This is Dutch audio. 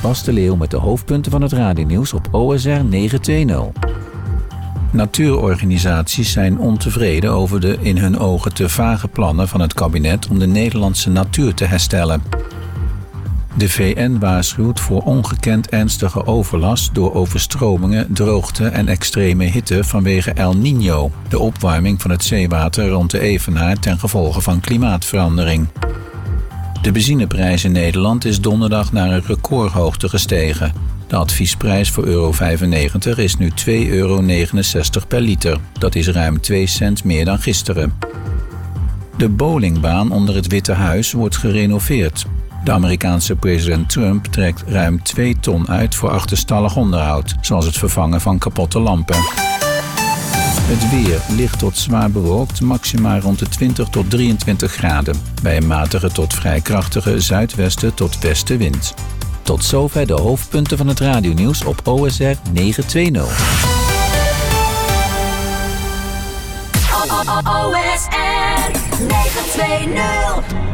Bas de Leeuw met de hoofdpunten van het radionieuws op OSR 920. Natuurorganisaties zijn ontevreden over de in hun ogen te vage plannen van het kabinet om de Nederlandse natuur te herstellen. De VN waarschuwt voor ongekend ernstige overlast door overstromingen, droogte en extreme hitte vanwege El Niño, de opwarming van het zeewater rond de Evenaar ten gevolge van klimaatverandering. De benzineprijs in Nederland is donderdag naar een recordhoogte gestegen. De adviesprijs voor euro 95 is nu €2,69 per liter. Dat is ruim 2 cent meer dan gisteren. De bowlingbaan onder het Witte Huis wordt gerenoveerd. De Amerikaanse president Trump trekt ruim 2 ton uit voor achterstallig onderhoud, zoals het vervangen van kapotte lampen. Het weer licht tot zwaar bewolkt, maximaal rond de 20 tot 23 graden. Bij een matige tot vrij krachtige zuidwesten tot westenwind. Tot zover de hoofdpunten van het radionieuws op OSR 920. OSR 920.